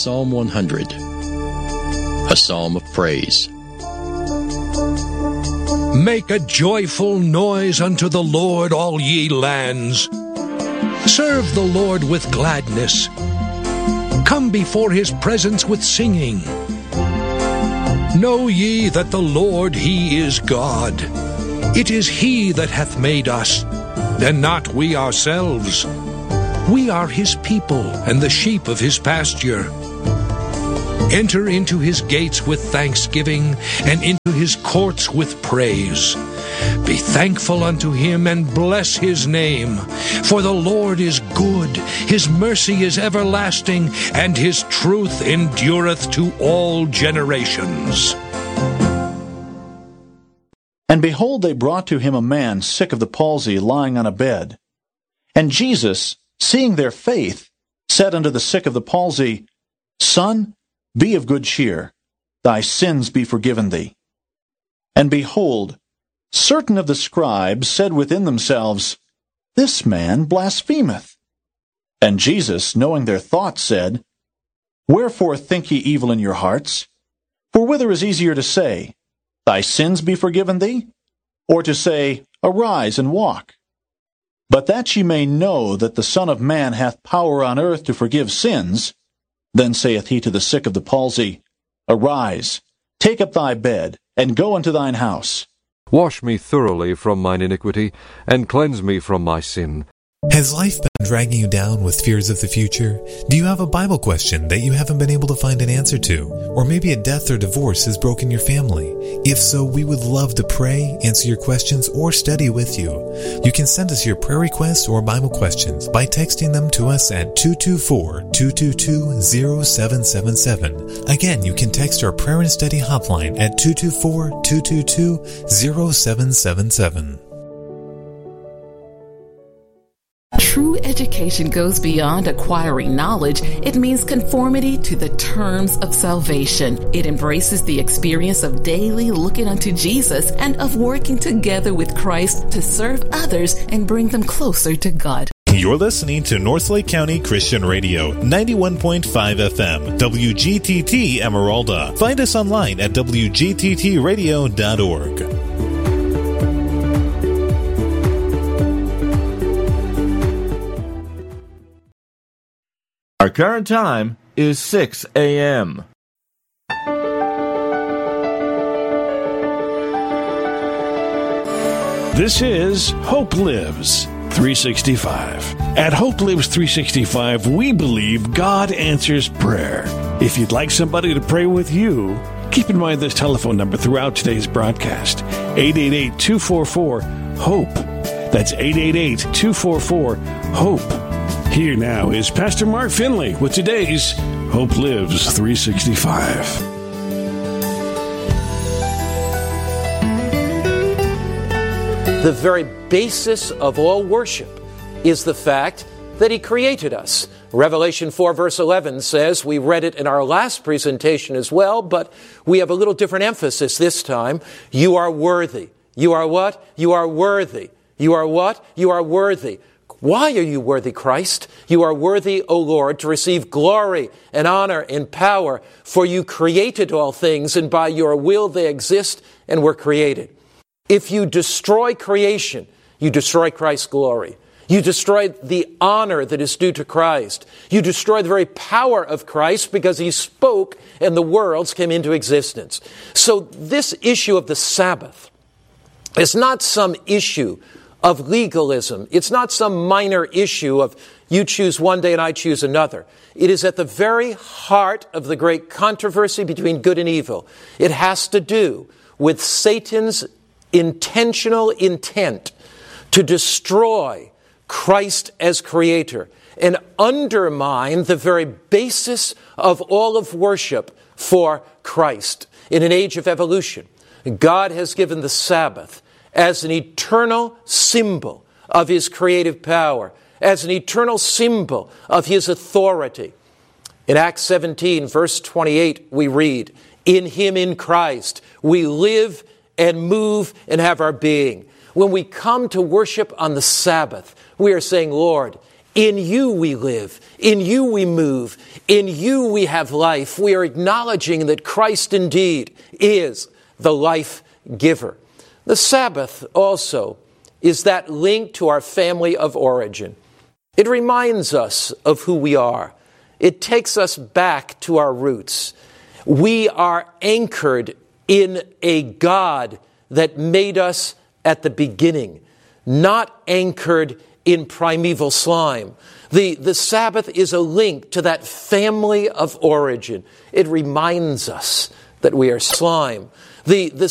Psalm 100, a psalm of praise. Make a joyful noise unto the Lord, all ye lands. Serve the Lord with gladness. Come before his presence with singing. Know ye that the Lord, he is God. It is he that hath made us, and not we ourselves. We are his people, and the sheep of his pasture. Enter into his gates with thanksgiving, and into his courts with praise. Be thankful unto him, and bless his name. For the Lord is good, his mercy is everlasting, and his truth endureth to all generations. And behold, they brought to him a man sick of the palsy, lying on a bed. And Jesus, seeing their faith, said unto the sick of the palsy, Son, be of good cheer, thy sins be forgiven thee. And behold, certain of the scribes said within themselves, This man blasphemeth. And Jesus, knowing their thoughts, said, Wherefore think ye evil in your hearts? For whither is easier to say, Thy sins be forgiven thee? Or to say, Arise and walk? But that ye may know that the Son of Man hath power on earth to forgive sins, then saith he to the sick of the palsy, Arise, take up thy bed, and go unto thine house. Wash me thoroughly from mine iniquity, and cleanse me from my sin. Has life been dragging you down with fears of the future? Do you have a Bible question that you haven't been able to find an answer to? Or maybe a death or divorce has broken your family? If so, we would love to pray, answer your questions, or study with you. You can send us your prayer requests or Bible questions by texting them to us at 224-222-0777. Again, you can text our prayer and study hotline at 224-222-0777. True education goes beyond acquiring knowledge. It means conformity to the terms of salvation. It embraces the experience of daily looking unto Jesus and of working together with Christ to serve others and bring them closer to God. You're listening to Northlake County Christian Radio, 91.5 FM, WGTT Emeralda. Find us online at WGTTradio.org. Our current time is 6 a.m. This is Hope Lives 365. At Hope Lives 365, we believe God answers prayer. If you'd like somebody to pray with you, keep in mind this telephone number throughout today's broadcast, 888-244-HOPE. That's 888-244-HOPE. Here now is Pastor Mark Finley with today's Hope Lives 365. The very basis of all worship is the fact that He created us. Revelation 4 verse 11 says, we read it in our last presentation as well, but we have a little different emphasis this time. You are worthy. You are what? You are worthy. You are what? You are worthy. Why are you worthy, Christ? You are worthy, O Lord, to receive glory and honor and power, for you created all things, and by your will they exist and were created. If you destroy creation, you destroy Christ's glory. You destroy the honor that is due to Christ. You destroy the very power of Christ because He spoke and the worlds came into existence. So this issue of the Sabbath is not some issue of legalism. It's not some minor issue of you choose one day and I choose another. It is at the very heart of the great controversy between good and evil. It has to do with Satan's intentional intent to destroy Christ as creator and undermine the very basis of all of worship for Christ. In an age of evolution, God has given the Sabbath as an eternal symbol of His creative power, as an eternal symbol of His authority. In Acts 17, verse 28, we read, In Him, in Christ, we live and move and have our being. When we come to worship on the Sabbath, we are saying, Lord, In you we live. In you we move. In you we have life. We are acknowledging that Christ indeed is the life giver. The Sabbath also is that link to our family of origin. It reminds us of who we are. It takes us back to our roots. We are anchored in a God that made us at the beginning, not anchored in primeval slime. The Sabbath is a link to that family of origin. It reminds us that we are slime. The